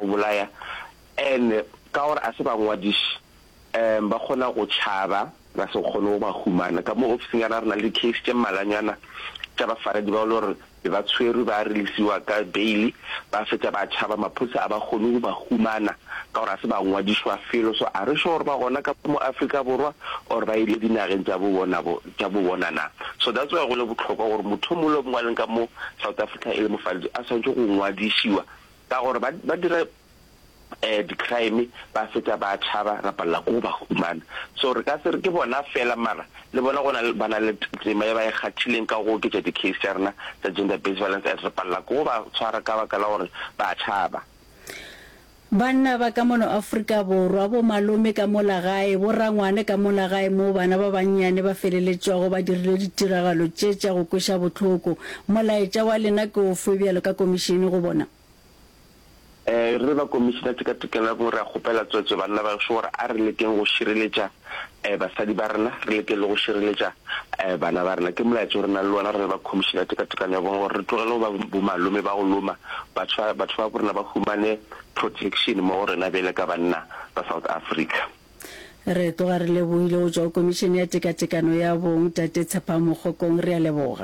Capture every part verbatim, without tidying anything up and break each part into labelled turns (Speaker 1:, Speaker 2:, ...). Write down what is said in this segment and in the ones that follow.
Speaker 1: go bolaya and ka gore a se ba ngwadishi em ba khona go tshaba ba se khone ba humana ka mo office ya rena le case tse malanyana tsa ba fara di ba lore ba tshweru ba releasiwa ka bail ba fetsa ba tshaba maphosa a ba khone ba humana ka gore a se ba ngwadishwa felo so a re sure ba gona ka mo Africa borwa or ba ile dinageng tsa bo bona bo tsa bo bona na so that's why go le botlhokwa gore motho mo lo ngwaleng ka mo South Africa ile mo faldi a santse go ngwadishiwa ka gore ba ba dira eh di crime ba fetsa ba tshaba ra palla go ba humana so re ka se re ke bona fela mara le bona gona bana le tsema ya ba e khathileng ka go ke tsa di case tsarna tsa gender based violence at ra palla go ba tshwara ka ba ka la gore ba tshaba
Speaker 2: banna ba ka mono Africa borwa bo malome ka mola gae bo rangwane ka mola gae mo bana ba bannyane ba feleletswa go ba dirile ditiragalo tše tša go kwesha botlhoko molaetša wa lena ke o fobjalo ka komishene go bona
Speaker 1: eh re ba commissioner tse ka tekela go re gopela tswetse banna ba shore a re le teng go shireletša eh basadi ba rena re le ke le go shireletša eh bana ba rena ke molaetša rena le lona re ba commissioner tse ka tekanya go gore re tlogele ba bo malome ba go loma batho batho ba borena ba humane protection mo rena bele ka banna ba South Africa
Speaker 2: re toga re le boile go tswa commission ya tekatekano ya bong tate Tshepamo Kgokong re a leboga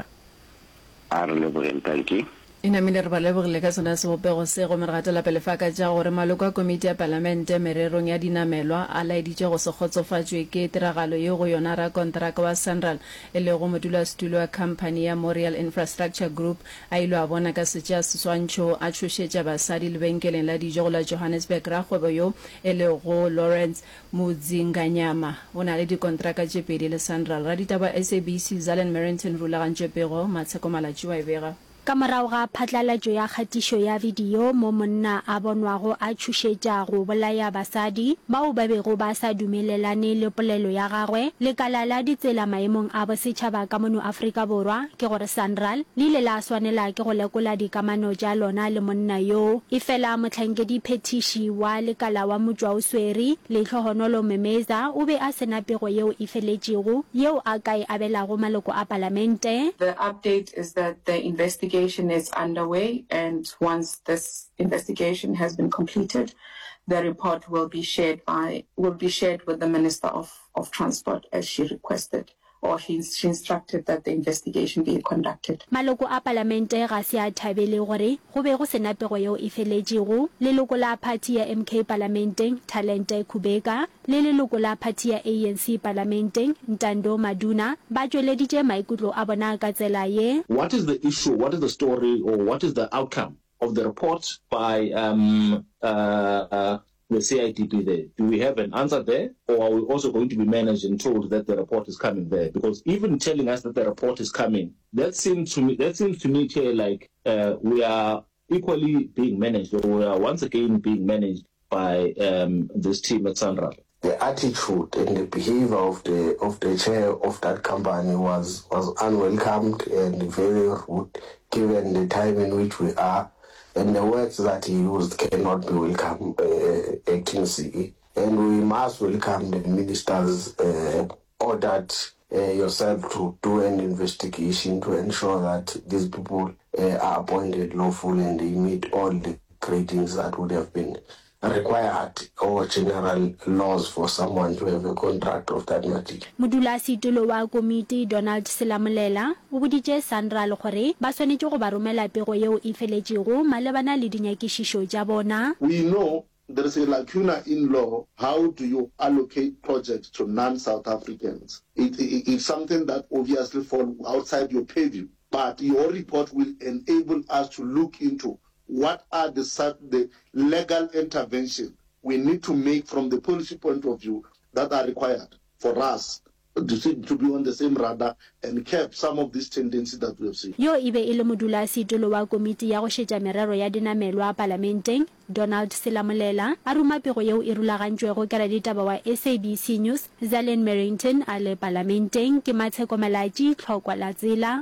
Speaker 1: a re leboga thank you
Speaker 3: ina mile re ba lebogile ka sona se bopego se go meragata la pele fa ka ja gore maloko a komiti ya parlamente mererong ya dinamelwa a laeditše go se kgotsofatšwe ke tiragalo ye go yona ra kontraka wa Sanral e le go modulasetulo wa company ya Morial Infrastructure Group a ile a bona ka setša seswantšho a tšhošetša basadi lebenkeleng la dijo go la Johannesburg ra kgwebo yo e le go Lawrence Mudzinganyama o na le dikontraka tše pedi le Sanral ra ditaba S A B C Zalen Merrington rulagantše pego Matsheko Malatši wa e bega
Speaker 4: ka morago ga phatlalatšo ya kgatišo ya video mo monna a bonwago a tšhošetša go bolaya basadi bao ba bego ba sa dumelelane le polelo ya gagwe lekala la ditsela maemong a bosetšhaba ka mono Afrika borwa ke gore Sanral le ile la swanela ke go lekola dikamano tša lona le monna yo e fela motlhankedi phetiši wa lekala wa Motšwaoswere le Tlhogonolo Memeza o be a sena pego yeo e feletšego yeo a ka e abelago maloko a parlamente.
Speaker 5: The update is that the investigation is underway, and once this investigation has been completed, the report will be shared by will be shared with the Minister of, of Transport as she requested, or she, she instructed that the investigation be conducted.
Speaker 4: Maloko a parlamente ga se a thabele gore go be go sena pego yeo e feletšego leloko la party ya M K parlamenteng Talente Kubeka le leloko la party ya A N C parlamenteng Ntando Maduna ba tšweleditše maikutlo a bona ka tsela ye.
Speaker 6: What is the issue, what is the story, or what is the outcome of the report by um, uh, uh, the C I D P there? Do we have an answer there, or are we also going to be managed and told that the report is coming there? Because even telling us that the report is coming, that seems to me that seems to me here like uh, we are equally being managed, or we are once again being managed by um, this team at Sanral.
Speaker 7: The attitude and the behavior of the of the chair of that company was was unwelcomed and very rude, given the time in which we are. And the words that he used cannot be welcome, uh, acting C E. And we must welcome the minister's uh, ordered uh, yourself to do an investigation to ensure that these people uh, are appointed lawful and they meet all the gradings that would have been required or general laws for someone to have a contract of that matter.
Speaker 4: Modulasetulo wa komiti Donald Selamolela o boditše Sanral gore ba swanetše go ba romela pego yeo e feletšego malebana le dinyakišišo tša bona.
Speaker 8: We know there is a lacuna in law. How do you allocate projects to non-South Africans? It, it, it's something that obviously falls outside your purview, but your report will enable us to look into what are the, the legal intervention we need to make from the policy point of view that are required for us to, to be on the same radar and curb some of these tendencies that we have seen.
Speaker 4: Yo ibe ile modulasetulo wa komiti ya go šetša merero ya dinamelwa parlamenteng Donald Selamolela a ruma pego yeo e rulagantšwego ka raditaba wa S A B C News Zalen Merrington a le parlamenteng ke Matsheko Malatši tlhokwa la tsela.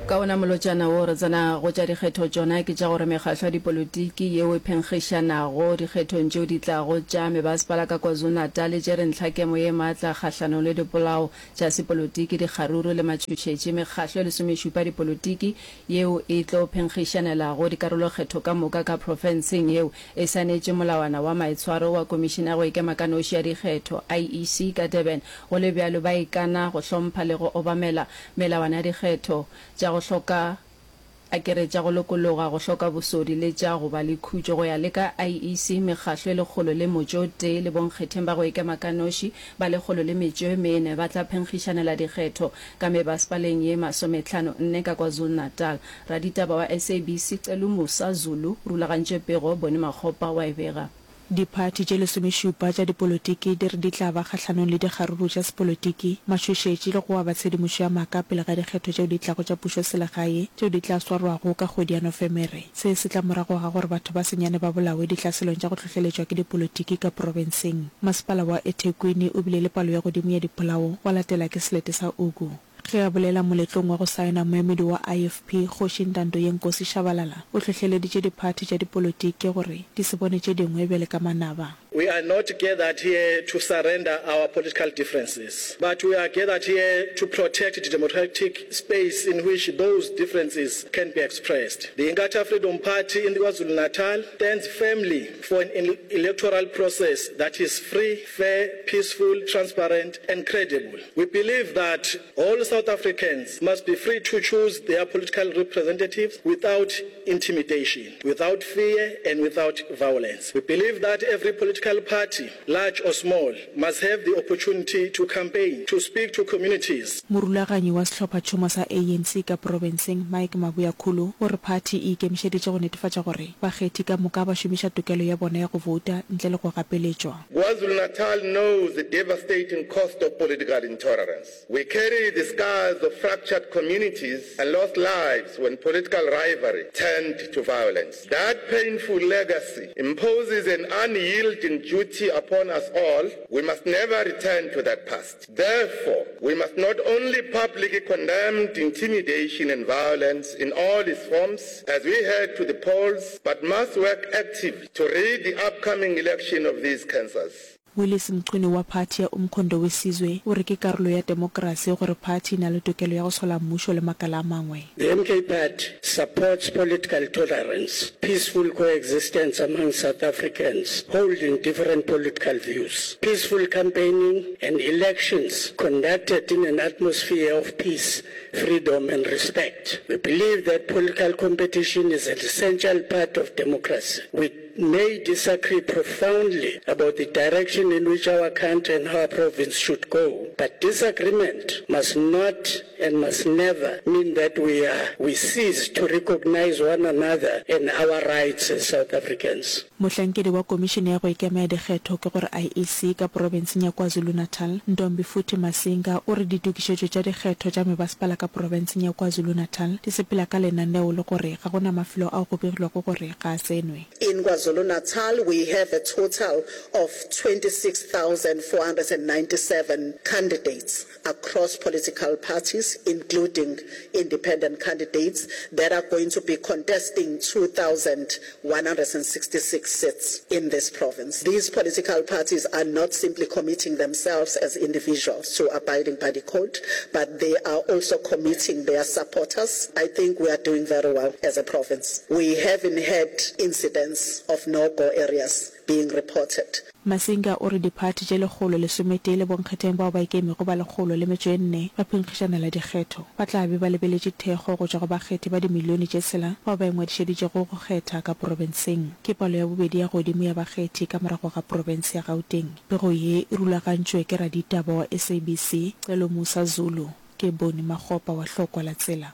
Speaker 3: ka ona molotjana o re tsana go tja dikgetho tsona ke tja gore mekgatlho ya dipolotiki yeo e phenkgišanago dikgethong tšeo di tlago tša mebasepala ka KwaZulu-Natal le tšere ntlhakemo ye maatla kgahlano le dipolao tša sepolotiki dikgaruru le matšhošetše mekgatlho le somešupa dipolotiki yeo e tlo phenkgišanelago dikarolo kgetho ka moka ka profenseng yeo e sanetše molawana wa maitshwaro wa komišina go ikema ka noši ya dikgetho I E C ka Durban go le bjalo ba ikana go hlompha le go obamela melawana ya dikgetho tša go hloka akere tša go lokologa go hloka bosodi le tša go ba le khutšo go ya le ka I E C mekgahlwe le kgolo le motšote le bonkgetheng ba go ikema ka noši ba le kgolo le metšo e mene ba tla phenkgišanela dikgetho ka mebasepaleng ye masomehlano nne ka KwaZulu-Natal raditaba wa S A B C Celu Musa Zulu rulagantše pego bone makgopa wa ebega
Speaker 9: Diphathi tše lesomešupa tša dipolotiki di re di tla ba kgahlano le dikgaruru tša sepolotiki matšhošetše le go wa ba tshedimošo ya maaka pele ga dikgetho tšeo di tlago tša pušo selegae tšeo di tla swarwago ka kgwedi ya Nofemere se se tla morago ga gore batho ba senyane ba bolawe dihlaselong tša go tlhohleletšwa ke dipolotiki ka profenseng masepala wa eThekwini o bile le palo ya godimo ya dipolao wa latela ke selete sa Ugu ge a bolela moletlong wa go saena moemedi wa I F P Kgoši Ntando Yenkosi Shabalala o tlhohleleditše diphathi tša dipolotiki gore di se bone tše dingwe bjale ka manaba.
Speaker 10: We are not gathered here to surrender our political differences, but we are gathered here to protect the democratic space in which those differences can be expressed. The Inkatha Freedom Party in KwaZulu-Natal stands firmly for an electoral process that is free, fair, peaceful, transparent, and credible. We believe that all South Africans must be free to choose their political representatives without intimidation, without fear, and without violence. We believe that every political party, large or small, must have the opportunity to campaign, to speak to communities.
Speaker 9: Morulaganyi wa sehlopha tšhomo sa A N C ka provinceng Mike Mabuyakhulu o re party e ikemišeditše go netefatša gore bakgethi ka moka ba šomiša tokelo ya bona ya go vouta ntle le go gapeletšwa.
Speaker 11: KwaZulu-Natal knows the devastating cost of political intolerance. We carry the scars of fractured communities and lost lives when political rivalry turned to violence. That painful legacy imposes an unyielding duty upon us all. We must never return to that past. Therefore, we must not only publicly condemn intimidation and violence in all its forms as we head to the polls, but must work actively to rid the upcoming election of these cancers.
Speaker 9: Willis Mchuni wa party ya umkhondo wesizwe o re ke karolo ya demokrasi gore party na le tokelo ya go sola mmusho le makala mangwe.
Speaker 12: The M K Party supports political tolerance, peaceful coexistence among South Africans holding different political views, peaceful campaigning and elections conducted in an atmosphere of peace, freedom and respect. We believe that political competition is an essential part of democracy. We may disagree profoundly about the direction in which our country and our province should go, but disagreement must not and must never mean that we are we cease to recognize one another and our rights as South Africans.
Speaker 9: Mohlankedi wa komishene ya go ikemela dikgetho ke gore I E C ka provinceng ya KwaZulu-Natal Ntombi Futhi Masinga o re ditukišetšo tša dikgetho tša mebasepala ka provinceng ya KwaZulu-Natal di sepela ka lenaneo le gore ga gona mafelo a go begilwego gore ga a senwe.
Speaker 13: In KwaZulu-Natal, we have a total of twenty-six thousand four hundred ninety-seven candidates across political parties, including independent candidates that are going to be contesting two thousand one hundred sixty-six seats in this province. These political parties are not simply committing themselves as individuals to abiding by the code, but they are also committing their supporters. I think we are doing very well as a province. We haven't had incidents of no-go areas being reported.
Speaker 9: Masinga o re diphathi tše legolo le somete le bonkgetheng bao ba ikeme go ba legolo le metšo e nne ba phenkgišanela dikgetho ba tla be ba lebeletše thekgo go tšwa go bakgethi ba dimilione tše sela bao ba engwadišeditše go go kgetha ka provinceng ke palo ya bobedi ya godimo ya bakgethi ka morago ga province ya Gauteng pego ye e rulagantšwe ke raditaba wa S A B C Celu Musa Zulu ke bone makgopa wa hlokwa la tsela.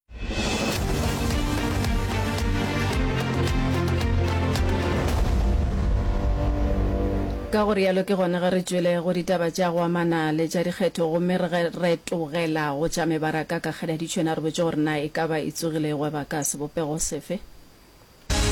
Speaker 3: ka gore yalo ke gona ga re tšwele go ditaba tša go amana le tša dikgetho gomme re togela go tša mebaraka ka kgeda ditšhwena re botse gore na e ka ba e tsogile go ba ka sebopego sefe.